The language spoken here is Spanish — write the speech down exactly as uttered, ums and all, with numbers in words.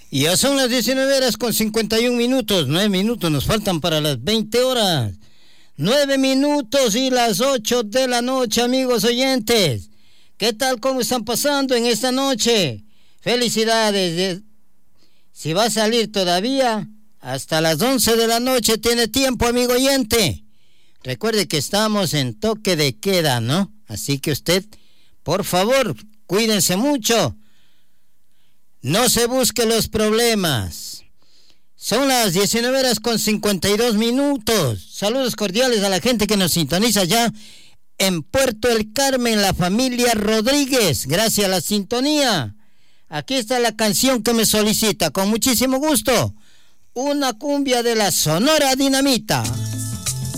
Y ya son las diecinueve horas con cincuenta y un minutos, nueve minutos nos faltan para las veinte horas. nueve minutos y las ocho de la noche, amigos oyentes. ¿Qué tal? ¿Cómo están pasando en esta noche? Felicidades. Si va a salir todavía, hasta las once de la noche tiene tiempo, amigo oyente. Recuerde que estamos en toque de queda, ¿no? Así que usted, por favor, cuídense mucho. No se busque los problemas. Son las diecinueve horas con cincuenta y dos minutos. Saludos cordiales a la gente que nos sintoniza ya en Puerto El Carmen, la familia Rodríguez. Gracias a la sintonía. Aquí está la canción que me solicita, con muchísimo gusto. Una cumbia de la Sonora Dinamita.